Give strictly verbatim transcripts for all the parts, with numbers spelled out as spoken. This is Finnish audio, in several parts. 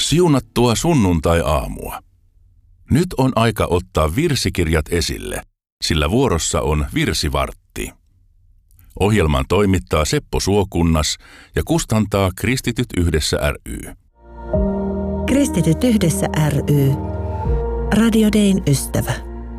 Siunattua sunnuntai-aamua. Nyt on aika ottaa virsikirjat esille, sillä vuorossa on virsivartti. Ohjelman toimittaa Seppo Suokunnas ja kustantaa Kristityt yhdessä ry. Kristityt yhdessä ry. Radio Dayn ystävä.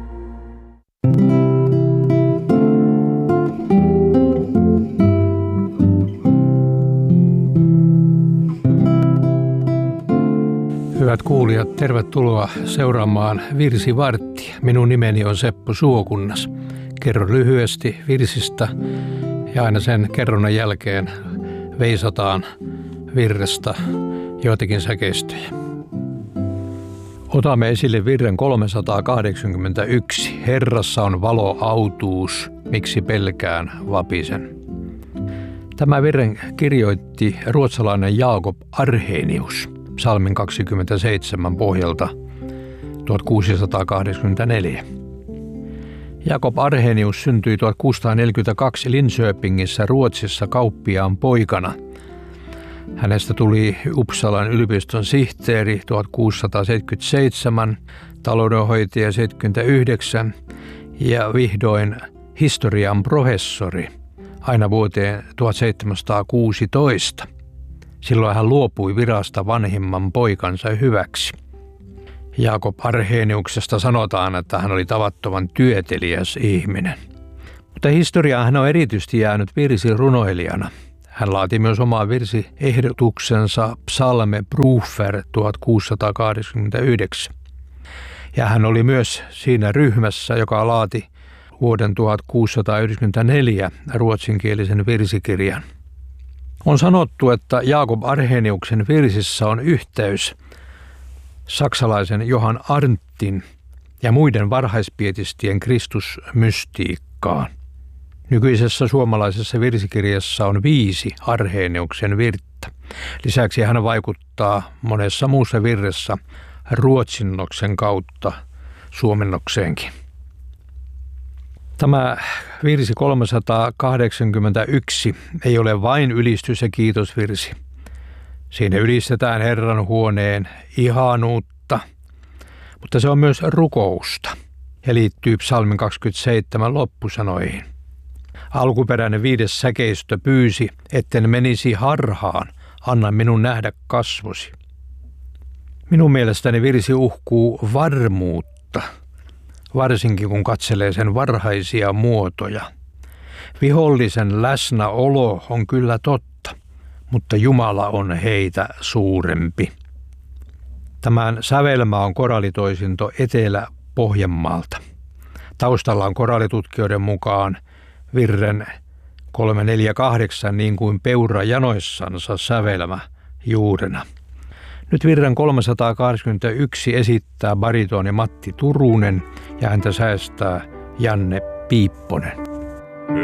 Hyvät kuulijat, tervetuloa seuraamaan Virsivarttia. Minun nimeni on Seppo Suokunnas. Kerron lyhyesti virsistä ja aina sen kerronnan jälkeen veisataan virrestä joitakin säkeistöjä. Otamme esille virren kolmesataakahdeksankymmentäyksi. Herrassa on valo autuus, miksi pelkään vapisen. Tämä virren kirjoitti ruotsalainen Jakob Arrhenius psalmin kaksikymmentäseitsemän pohjalta tuhatkuusisataakahdeksankymmentäneljä. Jakob Arrhenius syntyi tuhatkuusisataaneljäkymmentäkaksi Linköpingissä Ruotsissa kauppiaan poikana. Hänestä tuli Uppsalan yliopiston sihteeri tuhatkuusisataaseitsemänkymmentäseitsemän, taloudenhoitaja seitsemänkymmentäyhdeksän ja vihdoin historian professori aina vuoteen tuhatseitsemänsataakuusitoista. Silloin hän luopui virasta vanhimman poikansa hyväksi. Jakob Arrheniuksesta sanotaan, että hän oli tavattoman työteliäs ihminen. Mutta historiaan hän on erityisesti jäänyt virsirunoilijana. Hän laati myös omaa virsiehdotuksensa Psalme Brufer tuhatkuusisataakahdeksankymmentäyhdeksän. Ja hän oli myös siinä ryhmässä, joka laati vuoden tuhatkuusisataayhdeksänkymmentäneljä ruotsinkielisen virsikirjan. On sanottu, että Jakob Arrheniuksen virsissä on yhteys saksalaisen Johann Arndtin ja muiden varhaispietistien Kristusmystiikkaan. Nykyisessä suomalaisessa virsikirjassa on viisi Arrheniuksen virttä. Lisäksi hän vaikuttaa monessa muussa virressä ruotsinnoksen kautta suomennokseenkin. Tämä virsi kolmesataakahdeksankymmentäyksi ei ole vain ylistys- ja kiitosvirsi. Siinä ylistetään Herran huoneen ihanuutta, mutta se on myös rukousta ja liittyy psalmin kaksikymmentäseitsemän loppusanoihin. Alkuperäinen viides säkeistö pyysi, etten menisi harhaan, anna minun nähdä kasvosi. Minun mielestäni virsi uhkuu varmuutta, varsinkin kun katselee sen varhaisia muotoja. Vihollisen läsnäolo on kyllä totta, mutta Jumala on heitä suurempi. Tämän sävelmä on koraalitoisinto Etelä-Pohjanmaalta. Taustalla on koraalitutkijoiden mukaan virren kolme neljä kahdeksan niin kuin peura janoissansa sävelmä juurena. Nyt virren kolmesataakahdeksankymmentäyksi esittää baritoni Matti Turunen ja häntä säästää Janne Piipponen.